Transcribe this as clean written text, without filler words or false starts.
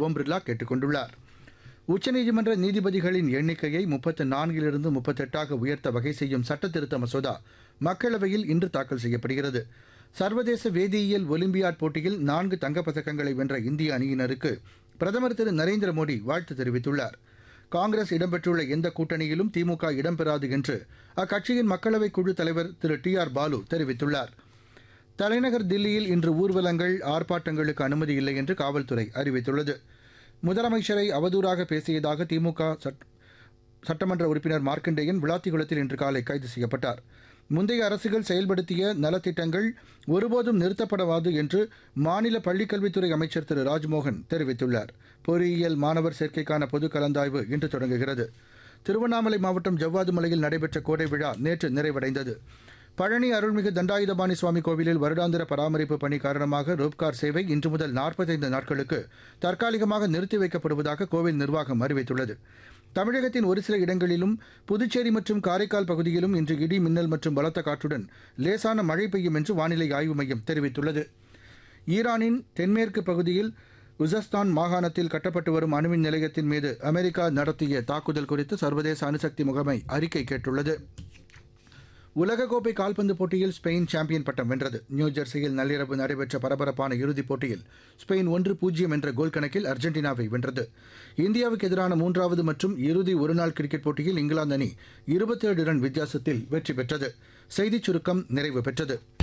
ஓம் பிர்லா கேட்டுக் கொண்டுள்ளார். உச்சநீதிமன்ற நீதிபதிகளின் எண்ணிக்கையை 34லிருந்து 38ஆக உயர்த்த வகை செய்யும் சட்டத்திருத்த மசோதா மக்களவையில் இன்று தாக்கல் செய்யப்படுகிறது. சர்வதேச வேதியியல் ஒலிம்பியாட் போட்டியில் 4 தங்கப்பதக்கங்களை வென்ற இந்திய அணியினருக்கு பிரதமர் திரு நரேந்திர மோடி வாழ்த்து தெரிவித்துள்ளார். காங்கிரஸ் இடம்பெற்றுள்ள எந்த கூட்டணியிலும் திமுக இடம்பெறாது என்று அக்கட்சியின் மக்களவை குழு தலைவர் திரு டி.ஆர். பாலு தெரிவித்துள்ளார். தலைநகர் தில்லியில் இன்று ஊர்வலங்கள், ஆர்ப்பாட்டங்களுக்கு அனுமதி இல்லை என்று காவல்துறை அறிவித்துள்ளது. முதலமைச்சரை அவதூறாக பேசியதாக திமுக சட்டமன்ற உறுப்பினர் மார்க்கண்டேயன் விளாத்திகுளத்தில் இன்று காலை கைது செய்யப்பட்டார். முந்தைய அரசுகள் செயல்படுத்திய நலத்திட்டங்கள் ஒருபோதும் நிறுத்தப்படாது என்று மாநில பள்ளிக்கல்வித்துறை அமைச்சர் திரு ராஜ்மோகன் தெரிவித்துள்ளார். பொறியியல் மாணவர் சேர்க்கைக்கான பொது கலந்தாய்வு இன்று தொடங்குகிறது. திருவண்ணாமலை மாவட்டம் ஜவ்வாது மலையில் நடைபெற்ற கோடை விழா நேற்று நிறைவடைந்தது. பழனி அருள்மிகு தண்டாயுதபாணி சுவாமி கோவிலில் வருடாந்திர பராமரிப்பு பணி காரணமாக ரோப்கார் சேவை இன்று முதல் 45 நாட்களுக்கு தற்காலிகமாக நிறுத்தி வைக்கப்படுவதாக கோவில் நிர்வாகம் அறிவித்துள்ளது. தமிழகத்தின் ஒரு சில இடங்களிலும் புதுச்சேரி மற்றும் காரைக்கால் பகுதியிலும் இன்று இடி மின்னல் மற்றும் பலத்த காற்றுடன் லேசான மழை பெய்யும் என்று வானிலை ஆய்வு மையம் தெரிவித்துள்ளது. ஈரானின் தென்மேற்கு பகுதியில் உசஸ்தான் மாகாணத்தில் கட்டப்பட்டு வரும் அணுமின் நிலையத்தின் மீது அமெரிக்கா நடத்திய தாக்குதல் குறித்து சர்வதேச அணுசக்தி முகமை அறிக்கை கேட்டுள்ளது. உலகக்கோப்பை கால்பந்து போட்டியில் ஸ்பெயின் சாம்பியன் பட்டம் வென்றது. நியூஜெர்சியில் நள்ளிரவு நடைபெற்ற பரபரப்பான இறுதிப் போட்டியில் ஸ்பெயின் 1-0 என்ற கோல் கணக்கில் அர்ஜென்டினாவை வென்றது. இந்தியாவுக்கு எதிரான 3வது மற்றும் இறுதி ஒருநாள் கிரிக்கெட் போட்டியில் இங்கிலாந்து அணி 27 ரன் வித்தியாசத்தில் வெற்றி பெற்றது. செய்திச் சுருக்கம் நிறைவு பெற்றது.